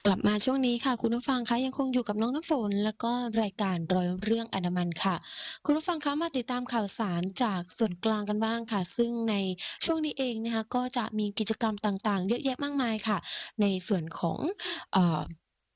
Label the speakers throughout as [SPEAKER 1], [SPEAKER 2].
[SPEAKER 1] กลับมาช่วงนี้ค่ะคุณผู้ฟังคะยังคงอยู่กับน้องน้ำฝนแล้วก็รายการร้อยเรื่องอันดามันค่ะคุณผู้ฟังคะมาติดตามข่าวสารจากส่วนกลางกันบ้างค่ะซึ่งในช่วงนี้เองนะคะก็จะมีกิจกรรมต่างๆเยอะแยะมากมายค่ะในส่วนของเอ่อ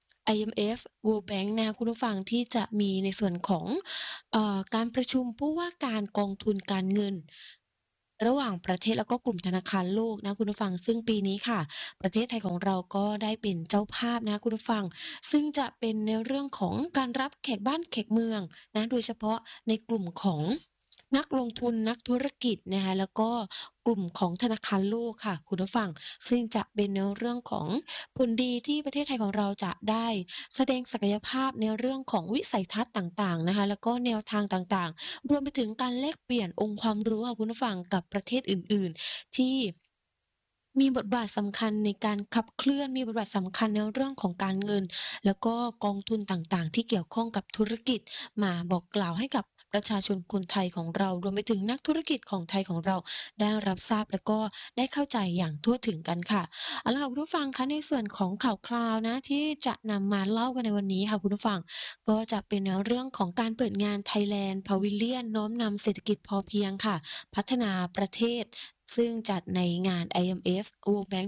[SPEAKER 1] IMF World Bank นะคะคุณผู้ฟังที่จะมีในส่วนของการประชุมผู้ว่าการกองทุนการเงินระหว่างประเทศแล้วก็กลุ่มธนาคารโลกนะคุณผู้ฟังซึ่งปีนี้ค่ะ ประเทศไทยของเราก็ได้เป็นเจ้าภาพนะคุณผู้ฟังซึ่งจะเป็นในเรื่องของการรับแขกบ้านแขกเมืองนะโดยเฉพาะในกลุ่มของนักลงทุนนักธุรกิจนะคะแล้วก็กลุ่มของธนาคารโลกค่ะคุณผู้ฟังซึ่งจะเป็นในเรื่องของผลดีที่ประเทศไทยของเราจะได้แสดงศักยภาพในเรื่องของวิสัยทัศน์ต่างๆนะคะแล้วก็แนวทางต่างๆรวมไปถึงการแลกเปลี่ยนองค์ความรู้ค่ะคุณผู้ฟังกับประเทศอื่นๆที่ มีบทบาทสำคัญในการขับเคลื่อนมีบทบาทสำคัญในเรื่องของการเงินแล้วก็กองทุนต่างๆที่เกี่ยวข้องกับธุรกิจมาบอกกล่าวให้กับประชาชนคนไทยของเรารวมไปถึงนักธุรกิจของไทยของเราได้รับทราบแล้วก็ได้เข้าใจอย่างทั่วถึงกันค่ะเอาล่ะค่ะคุณผู้ฟังคะในส่วนของข่าวคราวนะที่จะนำมาเล่ากันในวันนี้ค่ะคุณผู้ฟังก็จะเป็นในเรื่องของการเปิดงาน Thailand Pavilion น้อมนำเศรษฐกิจพอเพียงค่ะพัฒนาประเทศ ซึ่งจัดในงาน IMF World Bank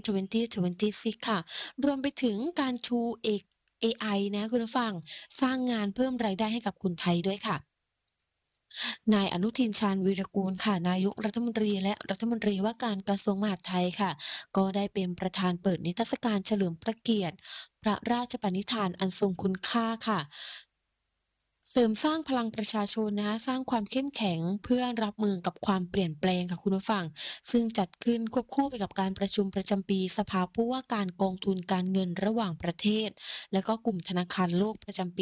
[SPEAKER 1] 2026ค่ะรวมไปถึงการชูเอไอนะคุณผู้ฟังสร้างงานเพิ่มรายได้ให้กับคนไทยด้วยค่ะนายอนุทินชาญวีรกูลค่ะนายกรัฐมนตรีและรัฐมนตรีว่าการกระทรวงมหาดไทยค่ะก็ได้เป็นประธานเปิดนิทรรศการเฉลิมพระเกียรติพระราชปณิธานอันทรงคุณค่าค่ะ เสริมสร้างพลังประชาชนนะคะสร้างความเข้มแข็งเพื่อรับมือกับความเปลี่ยนแปลงค่ะคุณผู้ฟังซึ่งจัดขึ้นควบคู่ไปกับการประชุมประจำปีสภาผู้ว่าการกองทุนการเงินระหว่างประเทศและก็กลุ่มธนาคารโลกประจำปี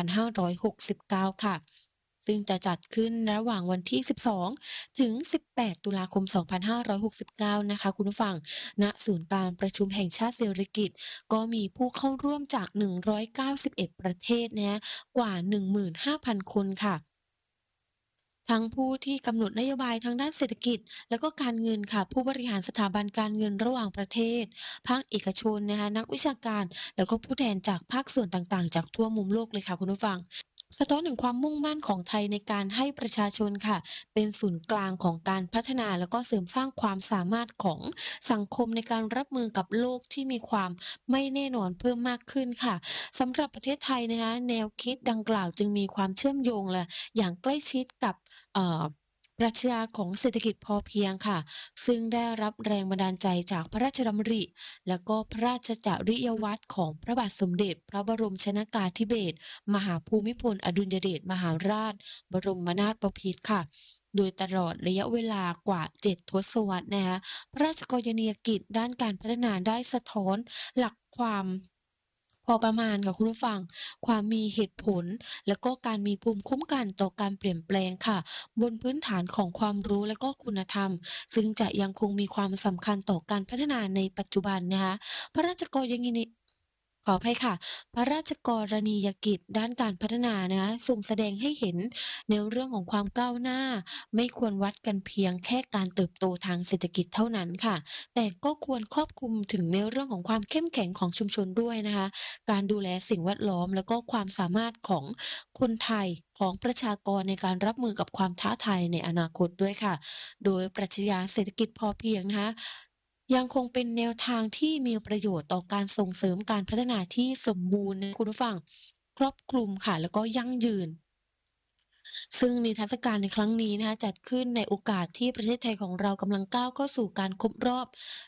[SPEAKER 1] 2569 ค่ะซึ่งจะจัดขึ้นระหว่างวันที่ 12 ถึง 18 ตุลาคม 2569 นะคะคุณผู้ฟังณศูนย์การประชุมแห่งชาติสิริกิติ์ก็มีผู้เข้าร่วมจาก 191 ประเทศนะ กว่า 15,000 คนค่ะ ทั้งผู้ที่กำหนดนโยบายทางด้านเศรษฐกิจแล้วก็การเงินค่ะผู้บริหารสถาบันการเงินระหว่างประเทศภาคเอกชนนะคะนักวิชาการแล้วก็ผู้แทนจากภาคส่วนต่างๆจากทั่วมุมโลกเลยค่ะคุณผู้ฟังสะท้อนถึงความมุ่งมั่นของไทยในการให้ประชาชนค่ะเป็นศูนย์กลางของการพัฒนาแล้วก็เสริมสร้างความสามารถของสังคมในการรับมือกับโลกที่มีความไม่แน่นอนเพิ่มมากขึ้นค่ะสำหรับประเทศไทยนะคะแนวคิดดังกล่าวจึงมีความเชื่อมโยงและอย่างใกล้ชิดกับ เอ่อปรัชญาของเศรษฐกิจพอเพียงค่ะซึ่งได้รับแรงบันดาลใจจากพระราชดำริและก็พระราชจริยวัตรของพระบาทสมเด็จพระบรมชนกาธิเบศรมหาภูมิพลอดุลยเดชมหาราชบรมนาถบพิตรค่ะโดยตลอดระยะเวลากว่า7ทศวรรษนะคะพระราชกรณียกิจด้านการพัฒนาได้สะท้อนหลักความพอประมาณค่ะคุณผู้ฟัง ความมีเหตุผลแล้วก็การมีภูมิคุ้มกันต่อการเปลี่ยนแปลงค่ะบนพื้นฐานของความรู้และก็คุณธรรมซึ่งจะยังคงมีความสำคัญต่อการพัฒนาในปัจจุบันนะคะพระราชกรณียขออภัยค่ะพระราชกรณียกิจด้านการพัฒนานะคะส่งแสดงให้เห็นในเรื่องของความก้าวหน้าไม่ควรวัดกันเพียงแค่การเติบโตทางเศรษฐกิจเท่านั้นค่ะแต่ก็ควรครอบคลุมถึงในเรื่องของความเข้มแข็งของชุมชนด้วยนะคะ การดูแลสิ่งแวดล้อมแล้วก็ความสามารถของคนไทยของประชากรในการรับมือกับความท้าทายในอนาคตด้วยค่ะ โดยปรัชญาเศรษฐกิจพอเพียงนะคะยังคงเป็นแนวทางที่มีประโยชน์ต่อการส่งเสริมการพัฒนาที่สมบูรณ์นะคุณผู้ฟังครอบคลุมค่ะแล้วก็ยั่งยืน ซึ่งนิทรรศการในครั้งนี้นะคะจัดขึ้นในโอกาสที่ประเทศไทยของเรากำลังก้าวเข้าสู่การครบรอบ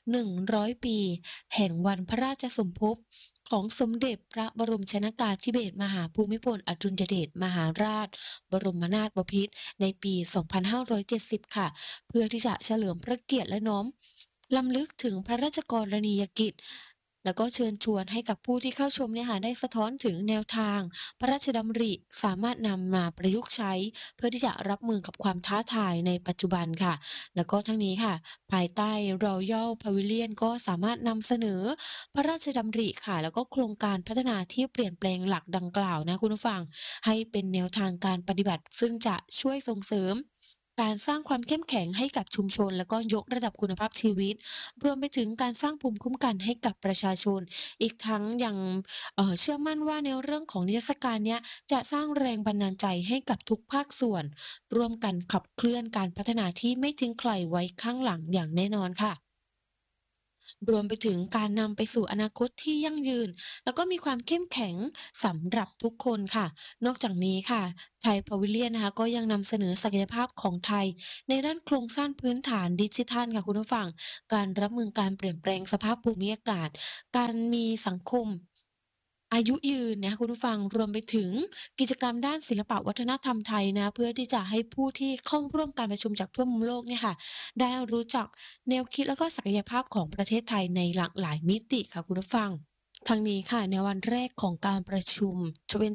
[SPEAKER 1] 100 ปีแห่งวันพระราชสมภพของสมเด็จพระบรมชนกาธิเบศรมหาภูมิพลอดุลยเดชมหาราชบรมนาถบพิตรในปี 2570 ค่ะเพื่อที่จะเฉลิมพระเกียรติและน้อมรำลึกถึงพระราชกรณียกิจแล้วก็เชิญชวนให้กับผู้ที่เข้าชมเนี่ยค่ะได้สะท้อนถึงแนวทาง พระราชดำริสามารถนำมาประยุกต์ใช้เพื่อที่จะรับมือกับความท้าทายในปัจจุบันค่ะแล้วก็ทั้งนี้ค่ะภายใต้ Royal Pavilion ก็สามารถนำเสนอพระราชดำริค่ะแล้วก็โครงการพัฒนาที่เปลี่ยนแปลงหลักดังกล่าวนะคุณผู้ฟังให้เป็นแนวทางการปฏิบัติซึ่งจะช่วยส่งเสริมการสร้างความเข้มแข็งให้กับชุมชนแล้วก็ยกระดับคุณภาพชีวิตรวมไปถึงการสร้างภูมิคุ้มกันให้กับประชาชนอีกทั้งยังเชื่อมั่นว่าในเรื่องของนิทรรศการเนี้ยจะสร้างแรงบันดาลใจให้กับทุกภาคส่วนร่วมกันขับเคลื่อนการพัฒนาที่ไม่ทิ้งใครไว้ข้างหลังอย่างแน่นอนค่ะ รวมไปถึงการนำไปสู่อนาคตที่ยั่งยืนแล้วก็มีความเข้มแข็งสำหรับทุกคนค่ะนอกจากนี้ค่ะไทยพาวิเลียนนะคะก็ยังนำเสนอศักยภาพของไทยในด้านโครงสร้างพื้นฐานดิจิทัลค่ะคุณผู้ฟังการรับมือการเปลี่ยนแปลงสภาพภูมิอากาศการมีสังคมอายุยืนนะคะคุณผู้ฟังรวมไปถึงกิจกรรมด้านศิลปะวัฒนธรรมไทยนะเพื่อที่จะให้ผู้ที่เข้าร่วมการประชุมจากทั่วมุมโลกเนี่ยค่ะ ได้รู้จักแนวคิดแล้วก็ศักยภาพของประเทศไทยในหลากหลายมิติค่ะคุณผู้ฟัง ทั้งนี้ค่ะในวันแรกของการประชุม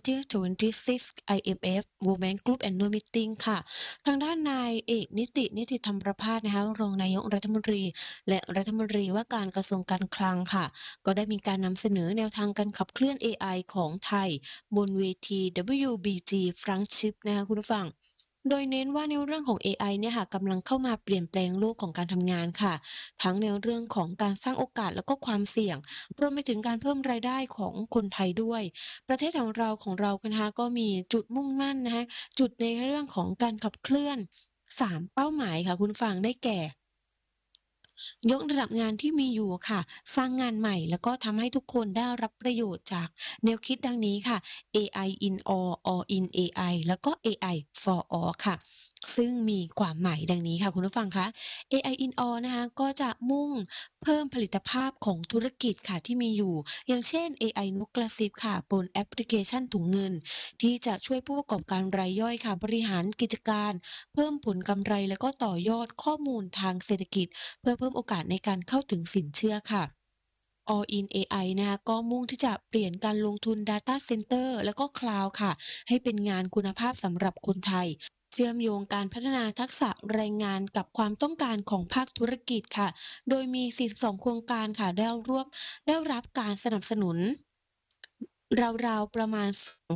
[SPEAKER 1] 2026 IMF World Bank Group Annual Meeting ค่ะทางด้านนายเอกนิติธรรมประภาสนะคะรองนายกรัฐมนตรีและรัฐมนตรีว่าการกระทรวงการคลังค่ะก็ได้มีการนำเสนอแนวทางการขับเคลื่อนเอไอของไทยบนเวที WBG Flagship นะคะคุณผู้ฟัง โดยเน้นว่าในเรื่องของเอไอเนี่ยค่ะกำลังเข้ามาเปลี่ยนแปลงโลกของการทำงานค่ะทั้งในเรื่องของการสร้างโอกาสแล้วก็ความเสี่ยงรวมไปถึงการเพิ่มรายได้ของคนไทยด้วยประเทศของเรานะคะก็มีจุดมุ่งมั่นนะคะจุดในเรื่องของการขับเคลื่อน3เป้าหมายค่ะคุณฟังได้แก่ ยกระดับงานที่มีอยู่ค่ะสร้างงานใหม่แล้วก็ทำให้ทุกคนได้รับประโยชน์จากแนวคิดดังนี้ค่ะ AI in all in AI แล้วก็ AI for all ค่ะซึ่งมีความหมายดังนี้ค่ะคุณผู้ฟังคะ AI in all นะคะก็จะมุ่งเพิ่มผลิตภาพของธุรกิจค่ะที่มีอยู่อย่างเช่น AI นกกระซิบค่ะบนแอปพลิเคชันถุงเงินที่จะช่วยผู้ประกอบการรายย่อยค่ะบริหารกิจการเพิ่มผลกำไรแล้วก็ต่อยอดข้อมูลทางเศรษฐกิจ เพื่อเพิ่มโอกาสในการเข้าถึงสินเชื่อค่ะ All in AI นะคะก็มุ่งที่จะเปลี่ยนการลงทุน Data Center แล้วก็ Cloud ค่ะให้เป็นงานคุณภาพสำหรับคนไทยเชื่อมโยงการพัฒนาทักษะแรงงานกับความต้องการของภาคธุรกิจค่ะโดยมี 42 โครงการค่ะได้รับการสนับสนุน ราวๆประมาณ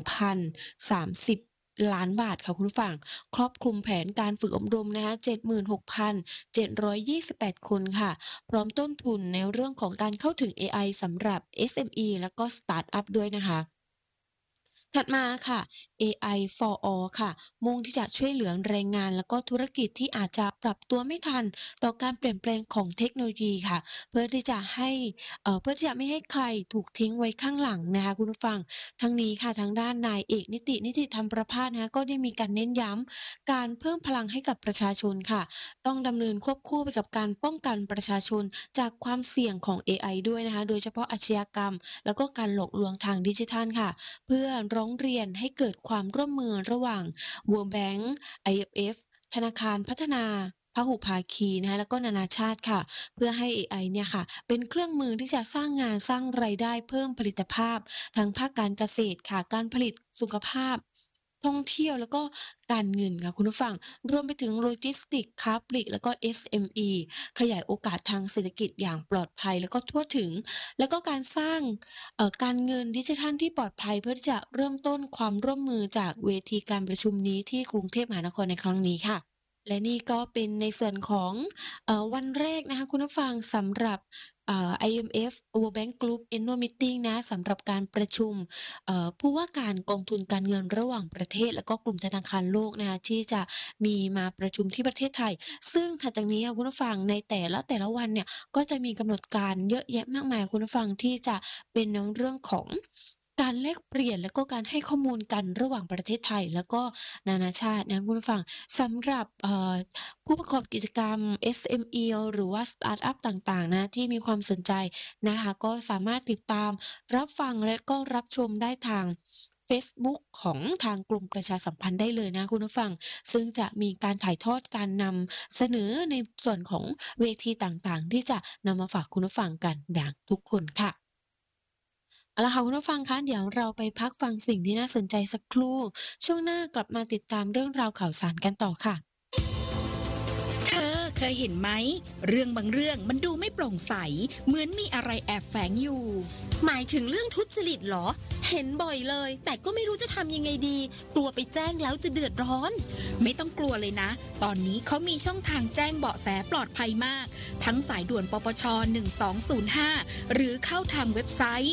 [SPEAKER 1] 2,030ล้านบาทค่ะคุณผู้ฟังครอบคลุมแผนการฝึกอบรมนะคะ76,728คนค่ะพร้อมต้นทุนในเรื่องของการเข้าถึงเอไอสำหรับ SME แล้วก็สตาร์ตอัปด้วยนะคะ ถัดมาค่ะ AI for all ค่ะมุ่งที่จะช่วยเหลือแรงงานแล้วก็ธุรกิจที่อาจจะปรับตัวไม่ทันต่อการเปลี่ยนแปลงของเทคโนโลยีค่ะเพื่อที่จะไม่ให้ใครถูกทิ้งไว้ข้างหลังนะคะคุณผู้ฟังทั้งนี้ค่ะทางด้านนายเอกนิติธรรมประภาสนะคะก็ได้มีการเน้นย้ำการเพิ่มพลังให้กับประชาชนค่ะต้องดำเนินควบคู่ไปกับการป้องกันประชาชนจากความเสี่ยงของเอไอด้วยนะคะโดยเฉพาะอาชญากรรมแล้วก็การหลอกลวงทางดิจิทัลค่ะ เพื่อร้องเรียนให้เกิดความร่วมมือระหว่าง World Bank IMF ธนาคารพัฒนาพหุภาคีนะคะแล้วก็นานาชาติค่ะเพื่อให้เอไอเนี่ยค่ะเป็นเครื่องมือที่จะสร้างงานสร้างรายได้เพิ่มผลิตภาพทั้งภาคการเกษตรค่ะการผลิตสุขภาพท่องเที่ยวแล้วก็การเงินค่ะคุณผู้ฟังรวมไปถึงโลจิสติกส์ค้าปลีกแล้วก็ SME ขยายโอกาสทางเศรษฐกิจอย่างปลอดภัยแล้วก็ทั่วถึงแล้วก็การสร้าง การเงินดิจิทัลที่ปลอดภัยเพื่อที่จะเริ่มต้นความร่วมมือจากเวทีการประชุมนี้ที่กรุงเทพมหานครในครั้งนี้ค่ะและนี่ก็เป็นในส่วนของวันแรกนะคะคุณผู้ฟังสำหรับIMF World Bank Group Annual Meeting นะสำหรับการประชุมผู้ว่าการกองทุนการเงินระหว่างประเทศและก็กลุ่มธนาคารโลกนะคะที่จะมีมาประชุมที่ประเทศไทยซึ่งถัดจากนี้ค่ะคุณผู้ฟังในแต่ละวันเนี่ย ก็จะมีกำหนดการเยอะแยะมากมายคุณผู้ฟังที่จะเป็นในเรื่องของการแลกเปลี่ยนแล้วก็การให้ข้อมูลกันระหว่างประเทศไทยแล้วก็นานาชาตินะคุณผู้ฟังสำหรับผู้ประกอบกิจกรรม SME หรือว่าสตาร์ตอัปต่างๆนะที่มีความสนใจนะคะก็สามารถติดตามรับฟังและก็รับชมได้ทางเฟซบุ๊กของทางกลุ่มประชาสัมพันธ์ได้เลยนะคุณผู้ฟัง ซึ่งจะมีการถ่ายทอดการนำเสนอในส่วนของเวทีต่างๆที่จะนำมาฝากคุณผู้ฟังกันอย่างทุกคนค่ะเอาละค่ะคุณผู้ฟังคะเดี๋ยวเราไปพักฟังสิ่งที่น่าสนใจสักครู่ช่วงหน้ากลับมาติดตามเรื่องราวข่าวสารกันต่อค่ะ
[SPEAKER 2] ยเห็นไหมเรื่องบางเรื่องมันดูไม่โปร่งใสเหมือนมีอะไรแอบแฝงอยู่
[SPEAKER 3] หมายถึงเรื่องทุจริตเหรอเห็นบ่อยเลยแต่ก็ไม่รู้จะทำยังไงดีกลัวไปแจ้งแล้วจะเดือดร้อน
[SPEAKER 2] ไม่ต้องกลัวเลยนะตอนนี้เขามีช่องทางแจ้งเบาะแสปลอดภัยมากทั้งสายด่วนปปช1205หรือเข้าทางเว็บไซต์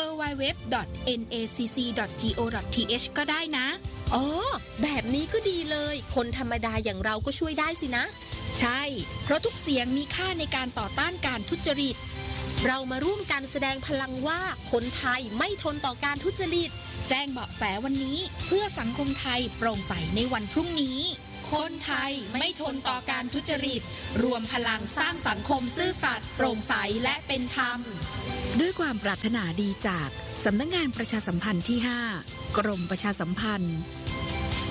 [SPEAKER 2] www.nacc.go.th ก็ได้นะ
[SPEAKER 3] อ๋อแบบนี้ก็ดีเลยคนธรรมดาอย่างเราก็ช่วยได้สินะ
[SPEAKER 2] ใช่เพราะทุกเสียงมีค่าในการต่อต้านการทุจริต
[SPEAKER 3] เรามาร่วมกันแสดงพลังว่าคนไทยไม่ทนต่อการทุจริต
[SPEAKER 2] แจ้งเบาะแสวันนี้เพื่อสังคมไทยโปร่งใสในวันพรุ่งนี้
[SPEAKER 3] คนไทยไม่ทนต่อการทุจริตรวมพลังสร้างสังคมซื่อสัตย์โปร่งใสและเป็นธรรม
[SPEAKER 2] ด้วยความปรารถนาดีจากสำนักงานประชาสัมพันธ์ที่ 5 กรมประชาสัมพันธ์